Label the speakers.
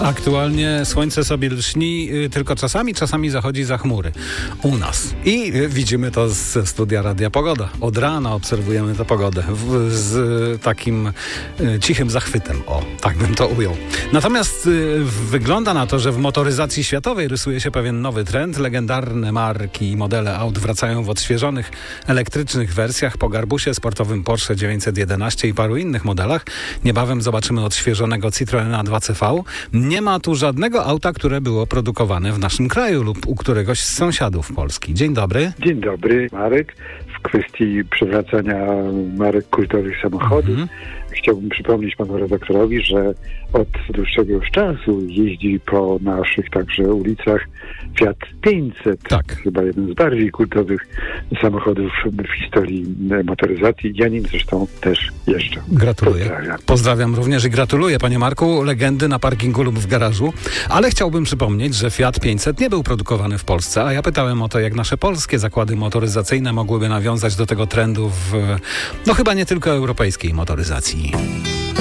Speaker 1: Aktualnie słońce sobie lśni, tylko czasami zachodzi za chmury u nas. I widzimy to ze studia Radia Pogoda. Od rana obserwujemy tę pogodę z takim cichym zachwytem. O, tak bym to ujął. Natomiast wygląda na to, że w motoryzacji światowej rysuje się pewien nowy trend. Legendarne marki i modele aut wracają w odświeżonych elektrycznych wersjach po Garbusie, sportowym Porsche 911 i paru innych modelach. Niebawem zobaczymy odświeżonego Citroena 2CV. Nie ma tu żadnego auta, które było produkowane w naszym kraju lub u któregoś z sąsiadów Polski. Dzień dobry.
Speaker 2: Dzień dobry, Marek. W kwestii przywracania marek kultowych samochodów chciałbym przypomnieć panu redaktorowi, że od dłuższego już czasu jeździ po naszych także ulicach Fiat 500.
Speaker 1: Tak.
Speaker 2: Chyba jeden z bardziej kultowych samochodów w historii motoryzacji. Ja nim zresztą też jeżdżę.
Speaker 1: Gratuluję. Pozdrawiam również i gratuluję, panie Marku. Legendy na parkingu lub w garażu. Ale chciałbym przypomnieć, że Fiat 500 nie był produkowany w Polsce, a ja pytałem o to, jak nasze polskie zakłady motoryzacyjne mogłyby nawiązać do tego trendu w, chyba nie tylko europejskiej motoryzacji.